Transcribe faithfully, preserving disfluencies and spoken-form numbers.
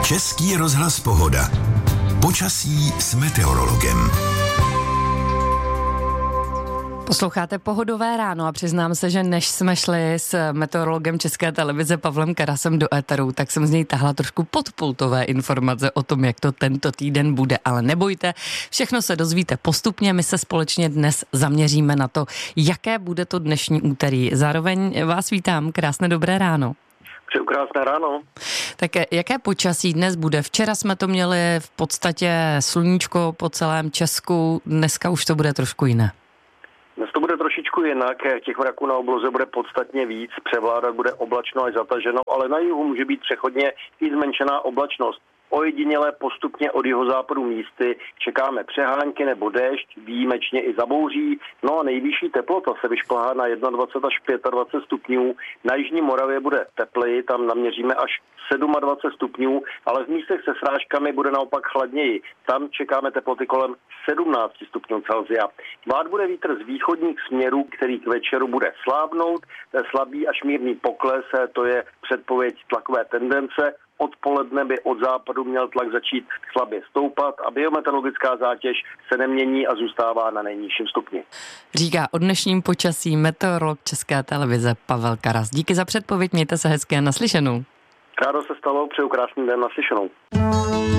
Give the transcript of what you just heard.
Český rozhlas Pohoda. Počasí s meteorologem. Posloucháte Pohodové ráno a přiznám se, že než jsme šli s meteorologem České televize Pavlem Karasem do éteru, tak jsem z něj tahla trošku podpultové informace o tom, jak to tento týden bude. Ale nebojte, všechno se dozvíte postupně, my se společně dnes zaměříme na to, jaké bude to dnešní úterý. Zároveň vás vítám, krásné dobré ráno. Přeju krásné ráno. Tak jaké počasí dnes bude? Včera jsme to měli v podstatě sluníčko po celém Česku, dneska už to bude trošku jiné. Dnes to bude trošičku jinak, těch mraků na obloze bude podstatně víc, převládat bude oblačno až zataženo, ale na jihu může být přechodně i zmenšená oblačnost. Ojedinělé postupně od jihozápadu místy čekáme přehánky nebo déšť, výjimečně i zabouří. No a nejvyšší teplota se vyšplhá na dvacet jedna až dvacet pět stupňů. Na jižní Moravě bude tepleji, tam naměříme až dvacet sedm stupňů, ale v místech se srážkami bude naopak chladněji. Tam čekáme teploty kolem sedmnáct stupňů Celsia. Vát bude vítr z východních směrů, který k večeru bude slábnout. Slabý až mírný pokles, to je předpověď tlakové tendence. Odpoledne by od západu měl tlak začít slabě stoupat a biometeorologická zátěž se nemění a zůstává na nejnižším stupni. Říká o dnešním počasí meteorolog České televize Pavel Karas. Díky za předpověď, mějte se hezky a naslyšenou. Rádo se stalo, přeju krásný den, naslyšenou.